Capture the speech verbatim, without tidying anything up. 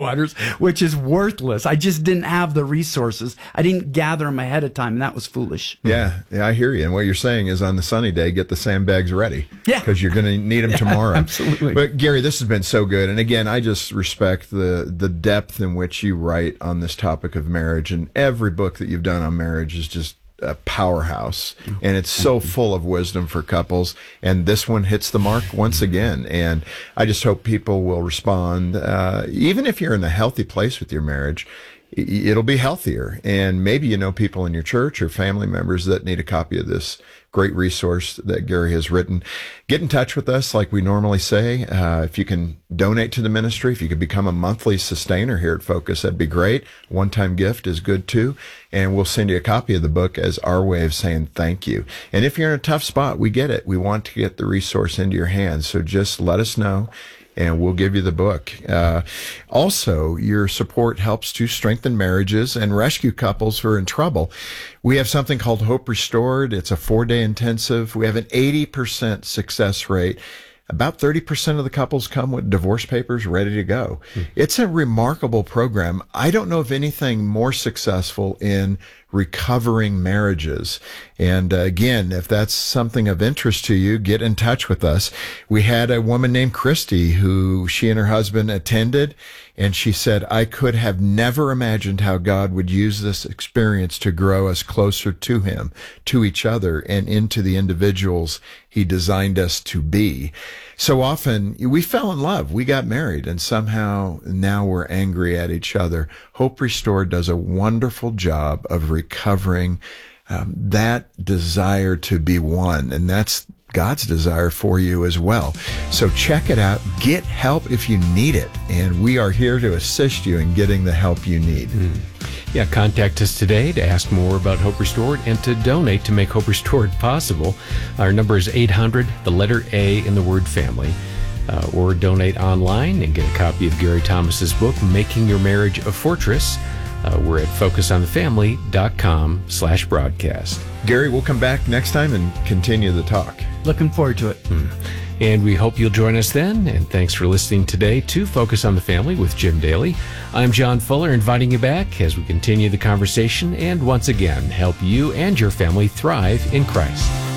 waters, which is worthless. I just didn't have the resources. I didn't gather them ahead of time, and that was foolish. Yeah, yeah, I hear you. And what you're saying is on the sunny day, get the sandbags ready. Yeah. Because you're going to need them tomorrow. Yeah, absolutely. But Gary, this has been so good. And again, I just respect the, the depth in which you write on this topic of marriage. And every book that you've done on marriage is just a powerhouse, and it's so full of wisdom for couples, and this one hits the mark once again. And I just hope people will respond, uh, even if you're in a healthy place with your marriage, it'll be healthier. And maybe you know people in your church or family members that need a copy of this great resource that Gary has written. Get in touch with us like we normally say. Uh, if you can donate to the ministry, if you could become a monthly sustainer here at Focus, that'd be great. One-time gift is good too. And we'll send you a copy of the book as our way of saying thank you. And if you're in a tough spot, we get it. We want to get the resource into your hands. So just let us know, and we'll give you the book. Uh, also, your support helps to strengthen marriages and rescue couples who are in trouble. We have something called Hope Restored. It's a four-day intensive. We have an eighty percent success rate. About thirty percent of the couples come with divorce papers ready to go. Mm. It's a remarkable program. I don't know of anything more successful in recovering marriages. And uh, again, if that's something of interest to you, get in touch with us. We had a woman named Christy who she and her husband attended, and she said, I could have never imagined how God would use this experience to grow us closer to him, to each other, and into the individuals he designed us to be. So often we fell in love, we got married, and somehow now we're angry at each other. Hope Restored does a wonderful job of recovering um, that desire to be one, and that's God's desire for you as well. So check it out. Get help if you need it, and we are here to assist you in getting the help you need. Mm. Yeah, contact us today to ask more about Hope Restored and to donate to make Hope Restored possible. Our number is eight hundred, the letter A in the word family. Uh, or donate online and get a copy of Gary Thomas's book, Making Your Marriage a Fortress. Uh, we're at focusonthefamily.com slash broadcast. Gary, we'll come back next time and continue the talk. Looking forward to it. Mm. And we hope you'll join us then. And thanks for listening today to Focus on the Family with Jim Daly. I'm John Fuller, inviting you back as we continue the conversation and once again help you and your family thrive in Christ.